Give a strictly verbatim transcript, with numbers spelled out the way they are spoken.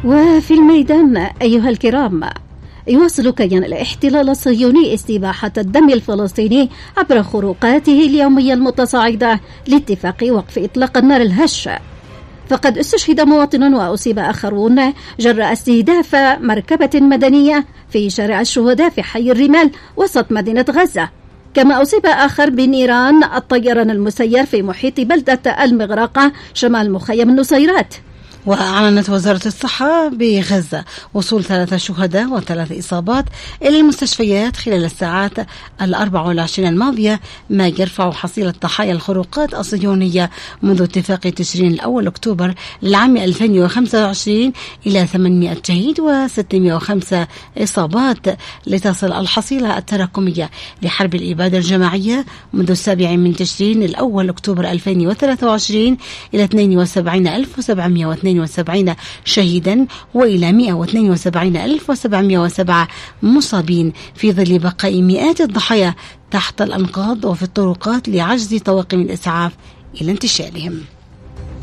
وفي الميدان أيها الكرام، يواصل كيان الاحتلال الصهيوني استباحة الدم الفلسطيني عبر خروقاته اليومية المتصاعدة لاتفاق وقف إطلاق النار الهشة. فقد استشهد مواطن وأصيب آخرون جراء استهداف مركبة مدنية في شارع الشهداء في حي الرمال وسط مدينة غزة، كما أصيب آخر بنيران الطيران المسير في محيط بلدة المغرقة شمال مخيم النصيرات. وأعلنت وزارة الصحة بغزة وصول ثلاثة شهداء وثلاث إصابات إلى المستشفيات خلال الساعات الأربع والعشرين الماضية، ما يرفع حصيلة ضحايا الخروقات الصهيونية منذ اتفاق تشرين الأول أكتوبر للعام ألفين وخمسة وعشرين إلى ثمانمائة شهيد وستمائة وخمسة إصابات، لتصل الحصيلة التراكمية لحرب الإبادة الجماعية منذ السابع من تشرين الأول أكتوبر ألفين وثلاثة وعشرين إلى اثنين وسبعين ألف وسبعمائة واثنين وسبعين شهيدا وإلى مائة واثنين وسبعين ألف وسبعمائة وسبعة مصابين، في ظل بقاء مئات الضحايا تحت الأنقاض وفي الطرقات لعجز طواقم الإسعاف إلى انتشالهم.